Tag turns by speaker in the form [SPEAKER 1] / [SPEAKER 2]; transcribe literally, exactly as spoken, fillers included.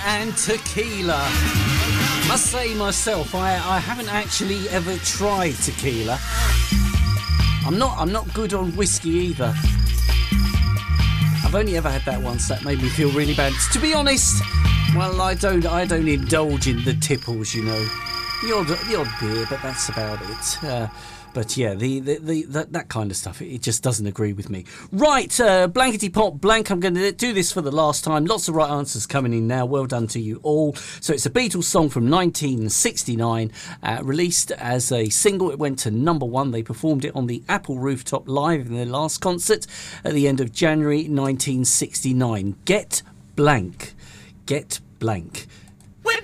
[SPEAKER 1] And tequila. Must say myself, I, I haven't actually ever tried tequila. I'm not I'm not good on whiskey either. I've only ever had that once. That made me feel really bad. To be honest, well, I don't I don't indulge in the tipples, you know. The odd, the odd beer, but that's about it. Uh, But yeah, the, the, the that, that kind of stuff, it, it just doesn't agree with me. Right, uh, blankety pop blank. I'm going to do this for the last time. Lots of right answers coming in now. Well done to you all. So it's a Beatles song from nineteen sixty-nine, uh, released as a single. It went to number one. They performed it on the Apple Rooftop Live in their last concert at the end of January nineteen sixty-nine. Get blank. Get blank.